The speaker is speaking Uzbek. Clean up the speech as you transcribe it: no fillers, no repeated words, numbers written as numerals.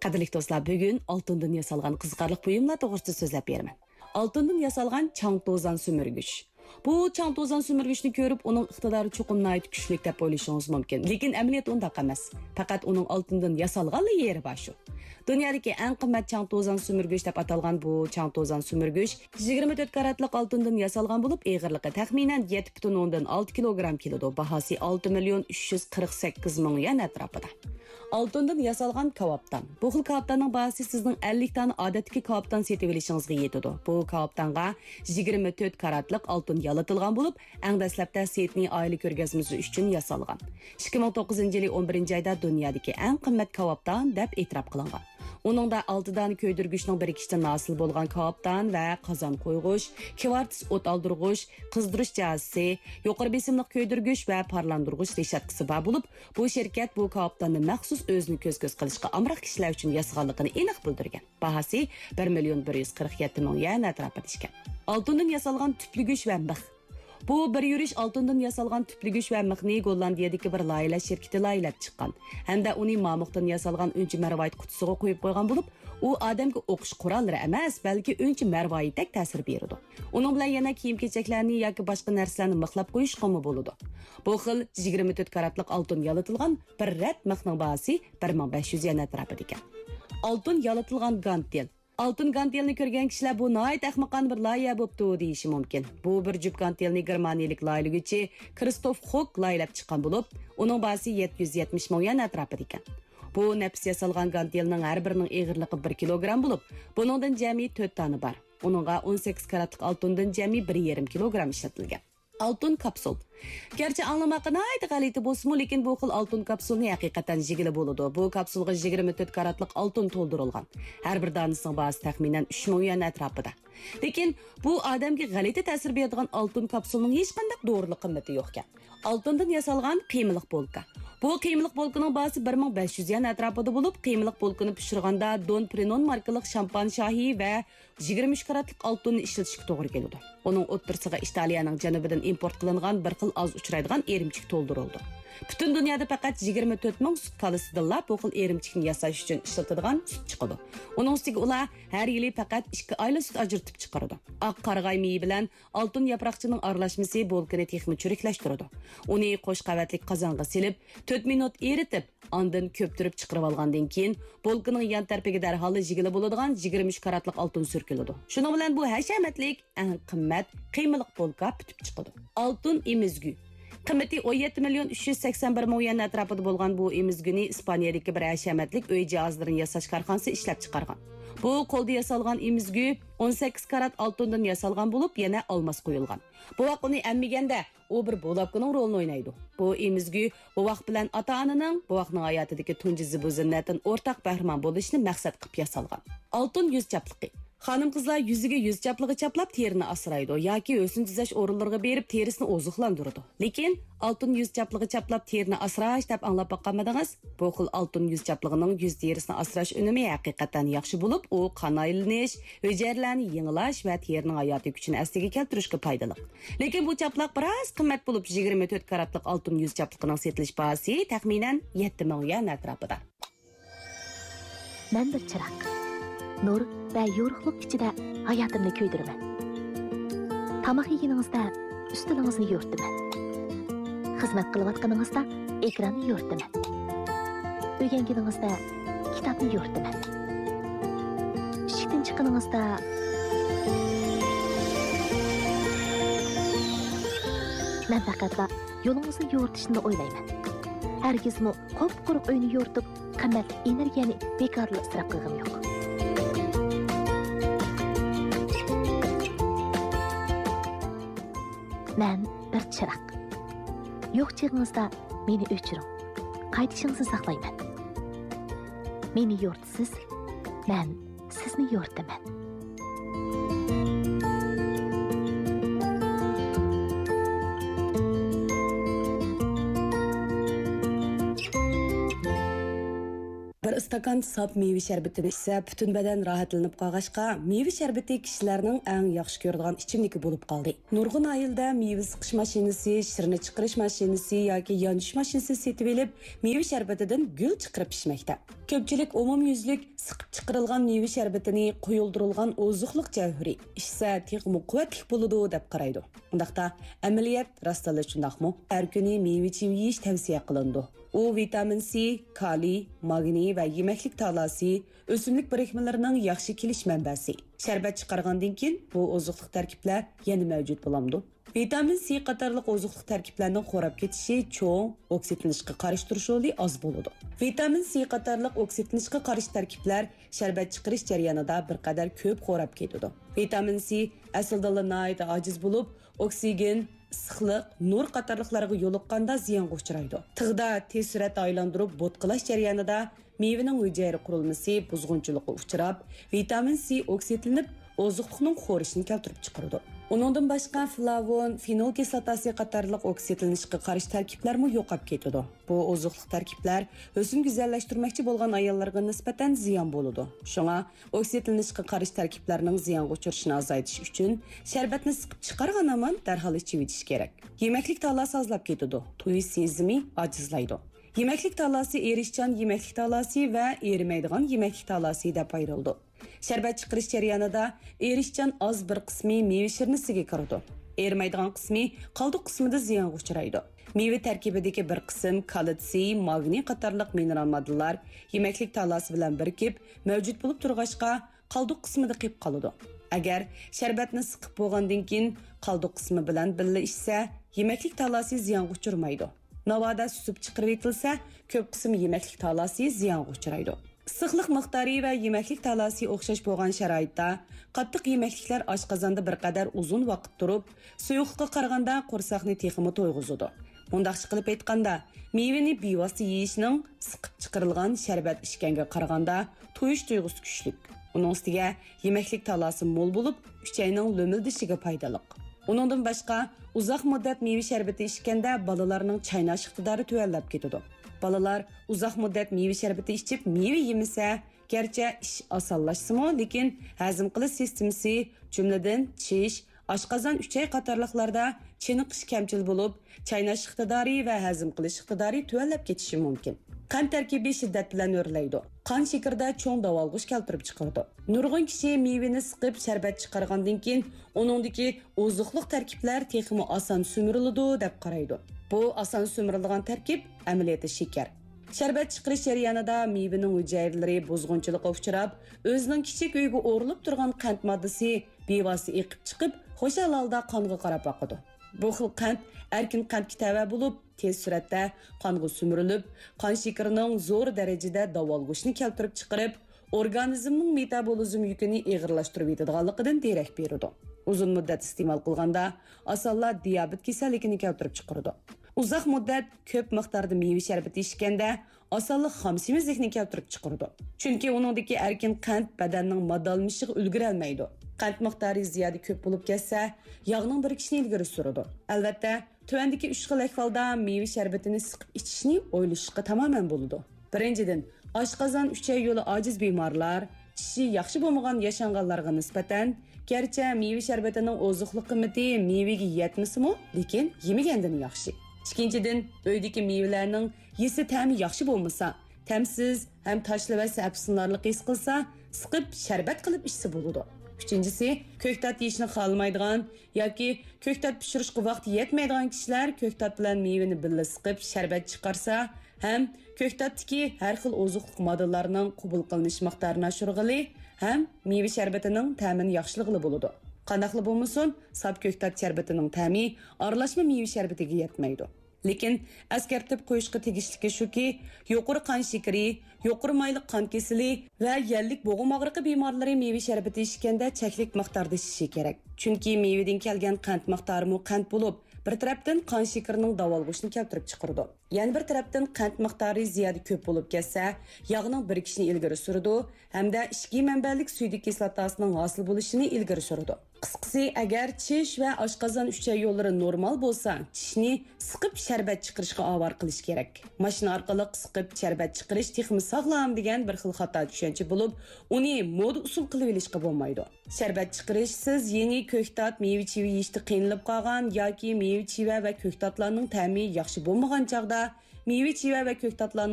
Qadrli do'stlar, bugun oltindan yasalgan qiziqarli buyumlar to'g'risida so'zlab beraman. Oltindan yasalgan chang to'zan sumurgich. Bu chang to'zan sumurgichni ko'rib, uning iqtidori cho'qim nayt kuchli deb o'ylashingiz mumkin. Lekin amaliyot undaq emas. Faqat uning oltindan yasalgan yeri bor shu. Dunyodagi eng qimmat chang to'zan sumurgich deb atalgan bu chang to'zan sumurgich 24 karatlik oltindan yasalgan bo'lib, eg'irligi taxminan 7,6 kilogramm keladi. Bahosi 6,348,000 yuan atrofida. Oltindan yasalgan kavaptan. Bu xil kavaptanning bahosi sizning 50 tani odatdagi kavaptan setib olishingizga yetadi. Bu kavaptanga 24 karatlik oltin yalatilgan bo'lib, eng dastlabda setning oila ko'rgazmasi uchun yasalgan. 2009-yil 11-oyda dunyodagi eng qimmat kavaptan deb e'tirof qilingan. Uningda 6 dan ko'ydirgichning birikishdan hosil bo'lgan kavaptan va qozon qo'yg'ish, kvarts o't oldirg'ish, qizdirish jihozisi, yuqori besimli ko'ydirgich va parlandırg'ish reshatkasi bor bo'lib, bu shirkat bu kavaptanni maxsus o'zini ko'z qilishga amroq kishilar uchun yasaganligini aniq bildirgan. Bahosi 1,147,000 yuan atrofida ekan. Oltindan yasalgan tupligich va mix. Bu bir yurish oltindan yasalgan tupligich va mixni Gollandiyadagi bir loyiha shirkati loyilab chiqqan. Hamda uni mamuqdan yasalgan o'nchi marvoyit qutisiga qo'yib qo'ygan bo'lib, u odamga o'qish qurollari emas, balki o'nchi marvoyitdek ta'sir beradi. Uning bilan yana kiyim-kechaklarni yoki boshqa narsalarni mixlab qo'yishga bo'ladi. Bu xil 24 karatlik oltin yalatilgan bir rat mixning bahosi 1500 yuan atrofida ekan. Oltin yalatilgan gantel. Oltin gantelni ko'rgan kishilar bu noyat ahmoqona bir loyiha bo'pti deyishi mumkin. Bu bir jup gantelni germaniyalik loyihachi Kristof Hock loyilab chiqqan bo'lib, uning bahosi 770,000 yuan atrofida ekan. Bu nafs yasalgan gantelning har birining eg'irligi 1 kilogramm bo'lib, buningdan jami 4 tani bor. Uningga 18 karatlik oltindan jami 1,5 kilogramm ishlatilgan. Oltin kapsul. Gerçi anlamakı naydı galiti bolsunmu, lekin bu xil oltin kapsulni haqiqatan jigili bo'ladi. Bu kapsulga 24 karatlik oltin to'ldirilgan. Har bir danasining bahosi taxminan 3,000 yuan atrofida. Lekin bu odamga g'alati ta'sir beradigan oltin kapsulning hech qanday doğruluq qimmati yo'q ekan. Oltindan yasalgan qiymiliq bolka. Bu qiymiliq bolkaning bahosi 1500 yuan atrofida bo'lib, qiymiliq bolkani pishirganda Don Perignon markali şampan shahi va 23 karatlik oltinni ishlatishga to'g'ri keladi. Uning o'ttirsiga Italiyaning janubidan import qilingan bir xil az uchraydigan erimchik to'ldirildi. Butun dunyoda faqat 24,000 sut kalisidan bu xil erimchikni yasash uchun ishlatiladigan sut chiqadi. Uning ustiga ular har yili faqat 2 oylik sut ajratib chiqaradi. Oq qarag'ay miyi bilan oltin yaproqchining aralashmasi bolkani texnik chiriklashtiradi. Uni qo'sh qavatli qozonga silib, 4 minut eritib, ondan ko'ptirib chiqarib olgandan keyin bolkaning yon tarafiga darhol jigili bo'ladigan 23 karatlik oltin surkiladi. Shuning bilan bu hashamatlik, eng qimmat qiymiliq bolka bitib chiqadi. Oltin emizgi. Qimmati 17,381,000 yuan atrofida bo'lgan bu emizgini Ispaniyadagi bir hashamatlik uy jihozlarini yasash korxonasi ishlab chiqargan. Bu qo'lda yasalgan emizgi 18 karat oltindan yasalgan bo'lib, yana olmos qo'yilgan. Bu vaqt uni ammiganda u bir bo'lakning rolini o'ynaydi. Bu emizgi bu vaqt bilan ota-onaning bu vaqtning hayotidagi tunji zibu-zinnatdan o'rtaq bahramon bo'lishni maqsad qilib yasalgan. Oltin yuz chapliqi. Xanım qizlar yuziga yuz chapligi chaplab terini asraydi yoki o'sin chizash o'rinlariga berib terisini oziqlantiradi. Lekin oltin yuz chapligi chaplab terini asrash deb anglab boqqanmidingiz? Bu xil oltin yuz chapligining yuz terisini asrash unumi haqiqatan yaxshi bo'lib, u qon aylanish, hujayralarni yangilash va terining hayotiy kuchini asliga keltirishga foydali. Lekin bu chaplaq biroz qimmat bo'lib, 24 karatlik oltin yuz chapligining setilish bahosi taxminan 7,000 yuan atrofida. Men bir chiroq. Nur va yo'riqlik ichida hayotimni ko'ydiraman. Tamoq yeganingizda ustilingizni yo'rtaman. Xizmat qilayotganingizda ekranni yo'rtaman. O'rganganingizda kitobni yo'rtaman. Ishdan chiqqaningizda men faqat yo'lingizni yo'rtishni o'ylayman. Hargizmi qop-quruq uyni yo'rtib, qimmat energiyani bekorli isrof qilgim yo'q. Men bir chiroq. Yo'q chig'ingizda meni o'chiring. Qaytishingizni saqlayman. Meni yo'rtisiz, men sizni yo'rtaman. Bir istakan sap meyve şerbetini içse bütün beden rahatlanıp qalğaşqa, meyve şerbeti kişilerinin en yaxşı gördiğin içimliki bulup qaldı. Nurgun ayılda meyve sıkış maşinesi, şirini çıkarış maşinesi yoki yanış maşinesi setib elib, meyve şerbetidan gül çıqırıp pişmekte. Köpçülük umumyüzlük sıkıp çıqırılgan meyve şerbetini qoyuldurilgan ozuqliq jawhari içse texmi quvvatlik buludu deb qaraydı. Undaqda amaliyat rastala shundaqmi? Har kuni meyve yeyish tavsiya qilindi. U vitamin C, kaliy, magniy va yemeklik talasi, o'simlik birikmalarining yaxshi kelish manbasi. Sharbat chiqargandan keyin bu ozuqliq tarkiblar yana mavjud bo'lamdi. Vitamin C qatorliq ozuqliq tarkiblarning xo'rab ketishi cho'ng, oksidlanishga qarshi turish roli oz bo'ladi. Vitamin C qatorliq oksidlanishga qarshi tarkiblar sharbat chiqarish jarayonida bir qadar ko'p xo'rab ketadi. Vitamin C aslida ojiz bo'lib, oksigen, issiqlik, nur qatorliqlarga yo'liqqanda ziyonga uchraydi. Tig'da tez surat aylantirib botqilash jarayonida mevaning hujayra qurilmasi buzg'unchilikka uchrab, vitamin C oksidlanib, ozuqlikning xo'rishini keltirib chiqaradi. Uningdan boshqa flavon, fenol kislotasi qatorliq oksidlanishga qarshi tarkiblarmi yo'qolib ketadi. Bu ozuqliq tarkiblar o'zini go'zallashtirmoqchi bo'lgan ayollarga nisbatan ziyon bo'ladi. Shunga oksidlanishga qarshi tarkiblarning ziyonga uchrashini azaytish uchun sharbatni siqib chiqargan amon darhol ichib etish kerak. Yemeklik talasi azlab ketadi. To'yish sezimi ojizlaydi. Yemeklik talasi erishchan yemeklik talasi va erimaydigan yemeklik talasi deb ayrildi. Sharbat chiqarish jarayonida erishchan oz bir qismi meva shirnisiga kiradi. Erimaydigan qismi qoldiq qismida ziyonga uchraydi. Meva tarkibidagi bir qism kalsiy, magniy qatorliq mineral moddalar yemeklik talasi bilan birikib mavjud bo'lib turg'achqa qoldiq qismida qolib qoladi. Agar sharbatni siqib bo'lgandan keyin qoldiq qismi bilan birga ichsa, yemeklik talasi ziyonga uchirmaydi. Navoda susib chiqarib etilsa, ko'p qism yemeklik talasi ziyonga uchraydi. Issiqlik miqdori va yemeklik talasi o'xshash bo'lgan sharoitda qattiq yemekliklar oshqozonda bir qadar uzun vaqt turib, suyuqlikqa qaraganda qo'rsoqni texmi to'yg'izadi. Bundaqcha qilib aytganda, mevani bevosita yeyishning siqib chiqarilgan sharbat ichganga qaraganda to'yish tuyg'usi kuchlik. Uning ustiga yemeklik talasi mo'l bo'lib, uchayning lo'mildishiga foydali. Uningdan boshqa, uzoq muddat meva sharbati ichganda bolalarning chaynash iqtidori tuvanlab ketadi. Balalar uzoq muddat meva sharbati ichib meva yemasa, garchi ish osonlashsa-mu, lekin hazm qilish sistemasi, jumladan tish, oshqozon, uchay qatorliqlarda chiniqish kamchil bo'lib, chaynash iqtidori va hazm qilish iqtidori tuvanlab ketishi mumkin. Qon tarkibi shiddat bilan o'rlaydi. Qon shakarda cho'ng davolg'ish keltirib chiqardi. Nurg'un kishi mevani siqib sharbat chiqargandan keyin uningdagi ozuqliq tarkiblar texmi oson sumiriladi deb qaraydi. Bu oson sumirilgan tarkib amaliyoti shakar. Sharbat chiqarish jarayonida mevaning hujayralari buzg'unchilikka uchrab, o'zining kichik uyga o'rilib turgan qand moddasi bevosita eqib chiqib, xo'shal holda qonga qarab oqadi. Bu xil qand erkin qandga tava bo'lib, tez suratda qonga sumirilib, qon shakarining zo'r darajada davolg'ishni keltirib chiqarib, organizmning metabolizm yukini og'irlashtirib yetadiganligidan derak beradi. Uzun muddat iste'mol qilganda osonla diabet kasalligini keltirib chiqaradi. Uzoq muddat ko'p miqdorda meva sharbati ichganda osonlik xomsemizlikni keltirib chiqaradi. Chunki uningdagi erkin qand badanning moddalanishiga ulgura olmaydi. Qand miqdori ziyoda ko'p bo'lib ketsa, yog'ning birikishini ilgari suradi. Albatta, tuvandagi 3 xil ahvolda meva sharbatini siqib ichishni o'ylashga tamoman bo'ladi. Birinchidan, oshqozon, uchay yo'li ojiz bemorlar, tishi yaxshi bo'lmagan yashanganlarga nisbatan, garchi meva sharbatining ozuqlik qiymati mevaga yetmasa-mu, lekin yemagandan yaxshi. Ikkinchidan, uydagi mevalarning yesi ta'mi yaxshi bo'lmasa, tamsiz ham tashli va sapsinlarlik his qilsa, siqib sharbat qilib ichsa bo'ladi. Uchinchisi, ko'ktat yeyishni xohlamaydigan yoki ko'ktat pishirishga vaqt yetmaydigan kishilar ko'ktat bilan mevani birga siqib sharbat chiqarsa, ham ko'ktatdagi har xil ozuqlik moddalarining qabul qilinish miqdorini oshirg'ili, ham meva sharbatining ta'mini yaxshilig'i bo'ladi. Qanaqli bo'lmasin, sap ko'ktat sharbatining ta'mi aralashma meva sharbatiga yetmaydi. Lekin askartib qo'yishga tegishligi shuki, yuqori qon shakari, yuqori mayli qon kesili va yallik bo'g'im og'riqi bemorlari meva sharbati ichganda cheklik miqdorda ichishi kerak. Chunki mevadan kelgan qand miqdori qand bo'lib, bir tarafdan qon shakarining davolg'ishni keltirib chiqaradi. Yana bir tarafdan qand miqdori ziyoda ko'p bo'lib ketsa, yog'ning birikishini ilgari suradi hamda ishki manbalik suydik kislotasining hosil bo'lishini ilgari suradi. Qisqasi, agar tish va oshqozon uchay yo'llari normal bo'lsa, tishni siqib sharbat chiqarishga avar qilish kerak. Mashina orqali siqib sharbat chiqarish texmi sog'lom degan bir xil xato tushuncha bo'lib, uni moda usul qilib olishga bo'lmaydi. Sharbat chiqarish siz yangi ko'ktat, meva-cheva yeyishda qiynalib qolgan yoki meva-cheva va ko'ktatlarning ta'mi yaxshi bo'lmagan chaqda meva-cheva va ko'ktatlarning